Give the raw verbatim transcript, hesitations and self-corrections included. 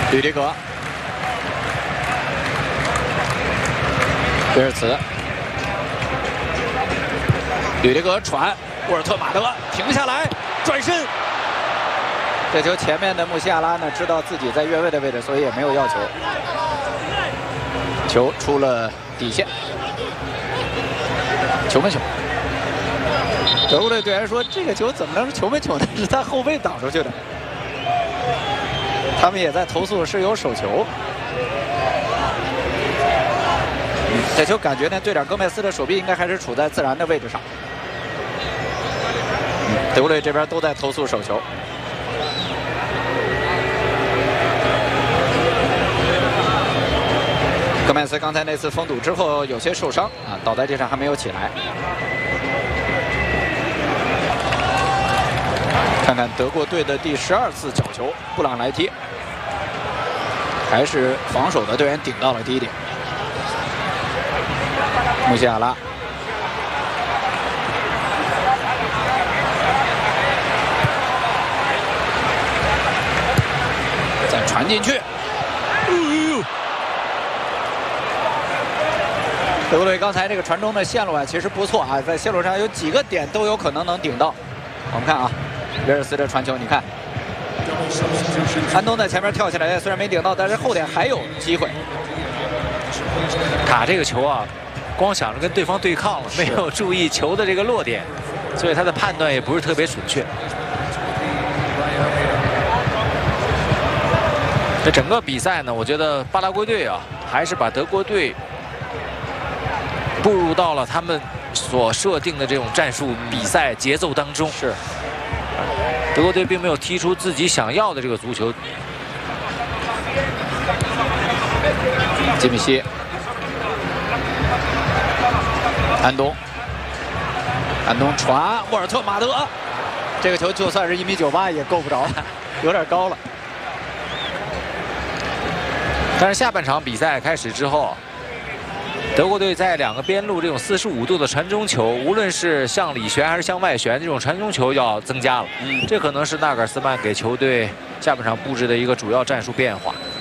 吕迪格，贝尔茨，吕迪格传，沃尔特马德停下来，转身。这球前面的穆西亚拉呢，知道自己在越位的位置，所以也没有要求。球出了底线，球门球。德国队队员说：“这个球怎么能是球门球呢？是他后卫挡出去的。”他们也在投诉是有手球。嗯、这球感觉呢，队长戈麦斯的手臂应该还是处在自然的位置上。嗯、德国队这边都在投诉手球。戈麦斯刚才那次封堵之后有些受伤啊，倒在地上还没有起来。看看德国队的第十二次角球，布朗来踢，还是防守的队员顶到了第一点。穆西亚拉，再传进去。德国队刚才这个传中的线路啊，其实不错啊，在线路上有几个点都有可能能顶到。我们看啊。维尔斯的传球，你看，安东在前面跳起来，虽然没顶到，但是后点还有机会。 卡这个球啊，光想着跟对方对抗了，没有注意球的这个落点，所以他的判断也不是特别准确。这整个比赛呢，我觉得巴拉圭队啊，还是把德国队步入到了他们所设定的这种战术比赛节奏当中。 是。 德国队并没有踢出自己想要的这个足球。 基米希，安东，安东传，沃尔特马德，这个球就算是一米九八也够不着，有点高了。 但是下半场比赛开始之后，德国队在两个边路这种四十五度的传中球，无论是向里旋还是向外旋，这种传中球要增加了。嗯，这可能是纳格尔斯曼给球队下半场布置的一个主要战术变化。